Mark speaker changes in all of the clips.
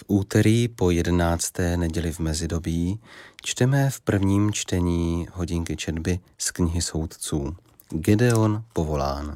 Speaker 1: V úterý po 11. neděli v mezidobí čteme v prvním čtení hodinky četby z knihy Soudců. Gedeon povolán.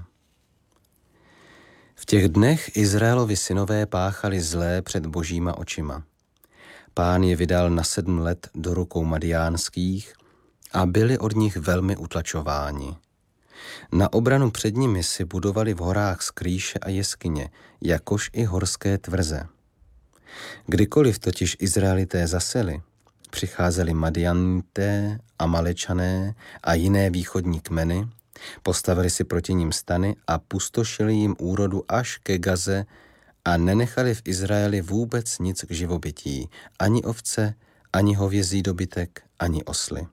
Speaker 1: V těch dnech Izraelovi synové páchali zlé před božíma očima. Pán je vydal na 7 let do rukou Madiánských a byli od nich velmi utlačováni. Na obranu před nimi si budovali v horách skrýše a jeskyně, jakož i horské tvrze. Kdykoliv totiž Izraelité zaseli, přicházeli Madianité, Amalečané a jiné východní kmeny, postavili si proti ním stany a pustošili jim úrodu až ke Gaze a nenechali v Izraeli vůbec nic k živobytí, ani ovce, ani hovězí dobytek, ani osly.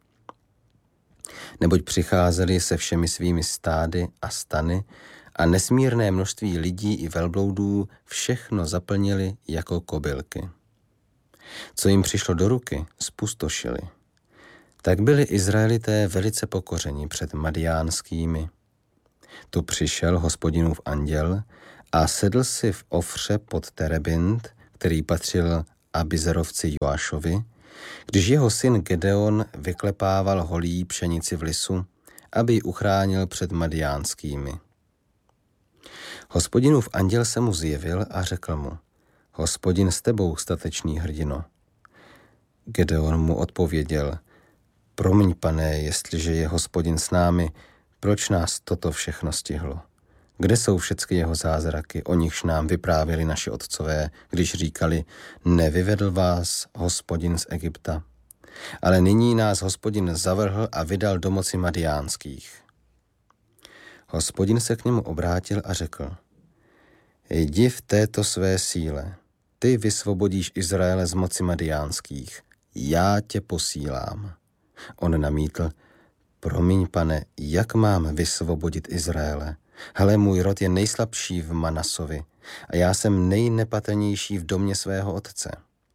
Speaker 1: Neboť přicházeli se všemi svými stády a stany a nesmírné množství lidí i velbloudů všechno zaplnili jako kobylky. Co jim přišlo do ruky, spustošili. Tak byli Izraelité velice pokořeni před Madiánskými. Tu přišel Hospodinův anděl a sedl si v Ofře pod Terebint, který patřil Abizerovci Joášovi, když jeho syn Gedeon vyklepával holí pšenici v lisu, aby ji uchránil před Madiánskými. Hospodinův anděl se mu zjevil a řekl mu: Hospodin s tebou, statečný hrdino. Gedeon mu odpověděl: Promiň, pane, jestliže je Hospodin s námi, proč nás toto všechno stihlo? Kde jsou všechny jeho zázraky, o nichž nám vyprávěli naši otcové, když říkali: Nevyvedl vás Hospodin z Egypta? Ale nyní nás Hospodin zavrhl a vydal do moci Madiánských. Hospodin se k němu obrátil a řekl: Jdi v této své síle, ty vysvobodíš Izraele z moci Madiánských, já tě posílám. On namítl: Promiň, pane, jak mám vysvobodit Izraele? Hele, můj rod je nejslabší v Manasovi a já jsem nejnepatrnější v domě svého otce.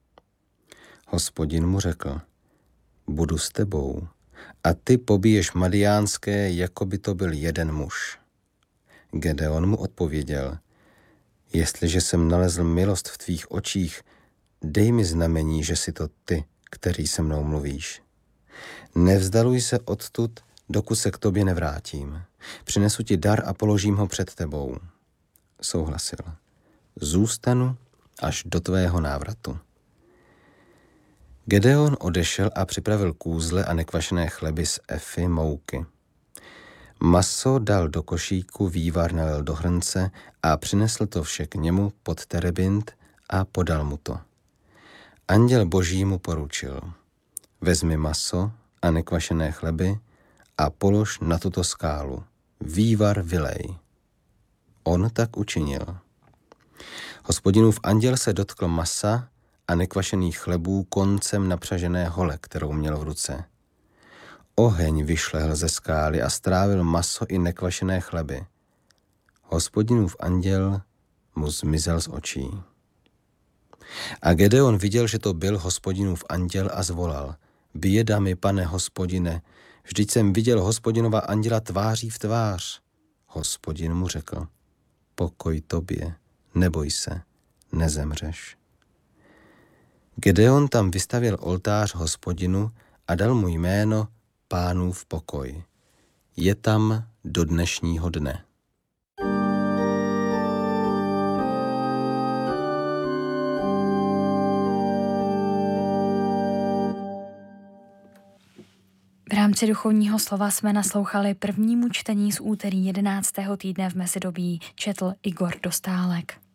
Speaker 1: Hospodin mu řekl: Budu s tebou a ty pobiješ Madiánské, jako by to byl jeden muž. Gedeon mu odpověděl: Jestliže jsem nalezl milost v tvých očích, dej mi znamení, že jsi to ty, který se mnou mluvíš. Nevzdaluj se odtud, dokud se k tobě nevrátím. Přinesu ti dar a položím ho před tebou. Souhlasil. Zůstanu až do tvého návratu. Gedeon odešel a připravil kůzle a nekvašené chleby z efy mouky. Maso dal do košíku, vývar nalil do hrnce a přinesl to vše k němu pod Terebint a podal mu to. Anděl Boží mu poručil: Vezmi maso a nekvašené chleby a polož na tuto skálu. Vývar vylej. On tak učinil. Hospodinův anděl se dotkl masa a nekvašených chlebů koncem napřažené hole, kterou měl v ruce. Oheň vyšlehl ze skály a strávil maso i nekvašené chleby. Hospodinův anděl mu zmizel z očí. A Gedeon viděl, že to byl Hospodinův anděl a zvolal: Běda mi, pane Hospodine, vždyť jsem viděl Hospodinova anděla tváří v tvář. Hospodin mu řekl: Pokoj tobě, neboj se, nezemřeš. Gedeon tam vystavěl oltář Hospodinu a dal mu jméno Pánův pokoj. Je tam do dnešního dne.
Speaker 2: V rámci duchovního slova jsme naslouchali prvnímu čtení z úterý 11. týdne v mezidobí, četl Igor Dostálek.